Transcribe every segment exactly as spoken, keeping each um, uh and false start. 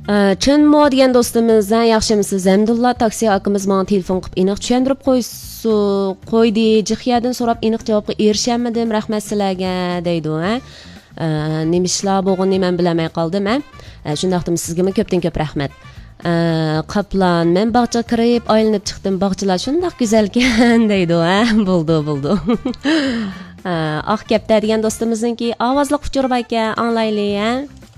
Chunmo degan do'stimizdan yaxshimisiz? Hamdulla taksi akamiz menga telefon qilib aniq tushuntirib qo'ysu, qo'ydi. Jixiyadan so'rab aniq javobga erishamadim. Rahmat sizlarga deydi, ha. Nima ishlar bo'lganini men bilmay qoldim, ha. Shundaqdim sizga ko'pdan ko'p rahmat. Qaplan, men bog'cha kirib, aylanib chiqdim. Bog'chalar shundaq go'zalkan deydi, ha. Bo'ldi, bo'ldi. Oq kapta degan do'stimizningki ovozli quchurib aka, anglayli, ha.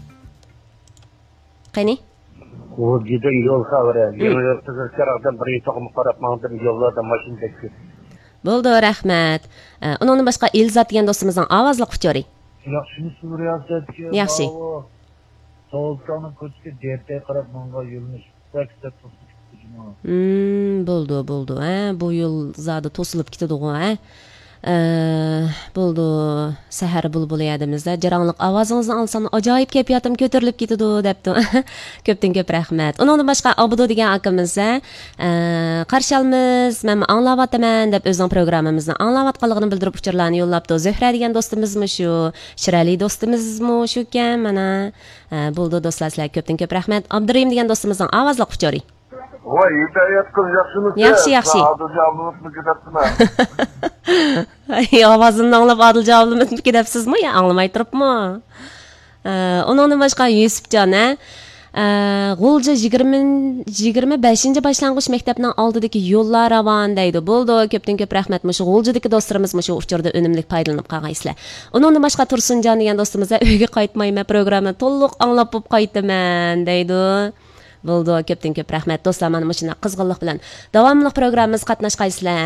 Qani? O giden yol xabari. Yo'lda qirqdan bir to'qim qarab maqdim yo'llarda mashina tekib. Bo'ldi, rahmat. Undan boshqa Elzat degan do'stimizning ovozli quchuri. Yaxshi so'rayapti. Yaxshi. So'ltonni ko'chga dertay qarab menga yo'lni taksib Hmm, bo'ldi, bo'ldi. Ha, bu yo'l zodi to'silib ketadi-ku, ha. Bo'ldi, sahar bulbul yadimizda jarangliq ovozingizni olsam ajoyib kayfiyatim ko'tarilib ketadi debdi. Ko'pdan ko'p rahmat. Undan boshqa Abudu degan akamiz qarshalmiz, men anglayapman deb o'zining programmamizni anglayotganligini bildirib uchurlarni yo'llabdi. Zuhra degan do'stimizmi shu, Shirali do'stimizmi shu ekan, mana. Bo'ldi do'stlar, sizlarga ko'pdan ko'p rahmat. Abdurim degan do'stimizning ovozli quchuri. Voy, hidayat qil, yaxshimi? Yaxshi, yaxshi. Adil ketibmi? Ay, ovozimni anglab adil javobimni ketibsizmi? Ya, anglamay turibmi? Undan boshqa Yusufjon, ha. G'ulja yigirma beshinchi boshlang'ich maktabning oldidagi yo'llar ravon deydi. Bo'ldi, ko'pdan ko'p rahmat. Shu G'uljadagi do'stlarimiz shu uchurda unumli foydalanib qolgaysizlar. Undan boshqa Tursunjon degan do'stimiz uyga qaytmayman, programmani to'liq anglab bo'lib qaytaman deydi. Bo'ldi, ko'pdan ko'p rahmat do'stlar, mana shunday qizg'inlik bilan davomli programmamiz qatnashqaysizlar.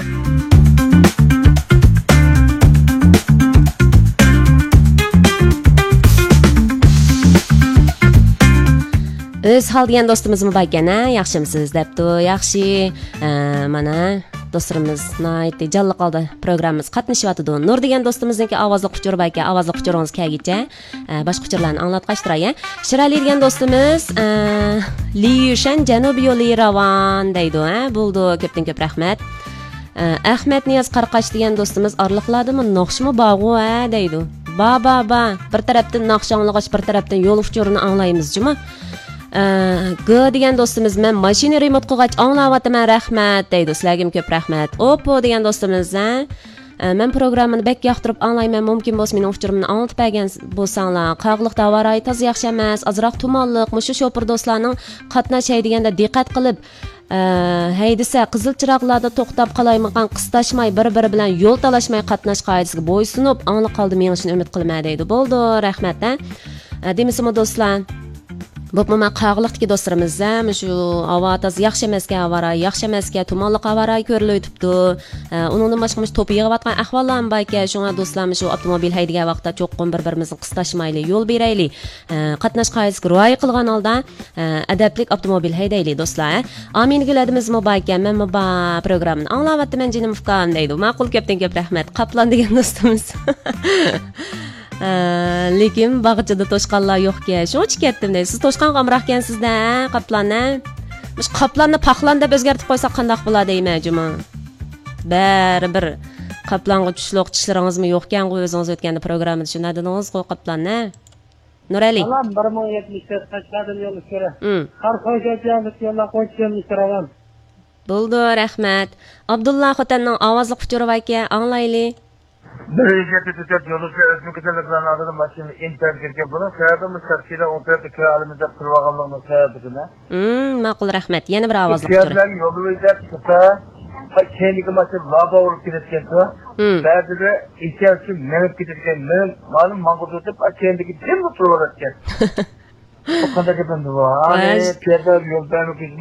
O'z hal degan do'stimizmi bor ekan, yaxshimisiz debdi. Yaxshi. Mana do'stlarimiz nayt jalli qoldi programmamiz qatnashyapti. Nur degan do'stimizniki ovozli quchurib aka, ovozli quchuringiz kelgicha boshqa quchurlarni anglatqashtiray. Shirali degan do'stimiz Liyushan Janubiy yo'li ravon deydi, ha. Bo'ldi, ko'pdan ko'p rahmat. Ahmed Niyoz Qarqash degan do'stimiz orliqladimi? Naqshmi bog'u, ha deydi. Ba ba ba, bir tarafdan naqsh anglag'ach, bir tarafdan yo'l uchurini anglaymiz, juma. G degan do'stimiz men mashina remont qilgach anglayapman, rahmat deydi. Sizlarga ko'p rahmat. Oppo degan do'stimiz, men programmani bek yoqtirib anglayman, mumkin bo'lsa mening uchurimni anglatib bergan bo'lsanglar. Qog'liq davoray toz yaxshi emas, azroq tumonliq, mushu shopir do'stlarning qatnash haydaganda diqqat qilib haydasa qizil chiroqlarda to'xtab qolaymigan, qistashmay bir-biri bilan yo'l talashmay qatnash qoidasiga bo'ysunib angli qoldi, men shuni umid qilaman deydi. Bo'ldi, rahmat. Demisimi do'stlar? Bu men qog'liqdagi do'stlarimiz shu avatoz yaxshi emasga, avara yaxshi emasga, tumonliq avara ko'rilib o'tibdi. Undan boshqa to'p yig'ayotgan ahvollar bor ekan. Shunga do'stlar shu avtomobil haydagan vaqtda cho'qqin bir-birimizni qistashmaylik, yo'l beraylik. Qatnash qoidasiga rioya qilgan holda adablik avtomobil haydaylik do'stlar. Amin guladimizmi bor ekan. Men bu programmani anglayapman, jinim fukam deydi. Ma'qul, ko'pdan ko'p rahmat. Qaplan degan do'stimiz. Lekin bog'chada to'shqanlar yo'q-ku. Shuncha ketdim deysiz. Siz to'shqanga amroq ekansiz-da, qaplanni. Mush qaplanni paxlan deb o'zgartib qo'ysak qanday bo'ladi deyman, juma. Baribir qaplanga tushliq tishlaringizmi yo'q-ku, o'zingiz o'tganda programmada shunday dedingiz-ku qaplanni. Nurali. Alam bir ming yetmish to'rt tashladim yo'lni ko'ra. Har qo'yganlik yo'llar qo'yganlik so'raman. Bo'ldi, rahmat. Abdulla xotanning ovozli quchurib aka, anglayli. Bir yigit tutib yo'lga o'zini kechalardan aldim, mashina inter kirgan bo'lib, sayadimiz tarkida o'tirib kiralimizda turib olganligini sayadimiz. Hmm, ma'qul, rahmat. Yana bir ovozli quchurib. Keyin yo'lda chiqsa, keyingi mashina laba olib ketayotgan-ku. Ba'zida ikkalasi menib ketayotgan, men ma'lum ma'qul deb keyingi jim turib o'tgan. Bu qanday gapim bu? Ani, piyoda yo'ldan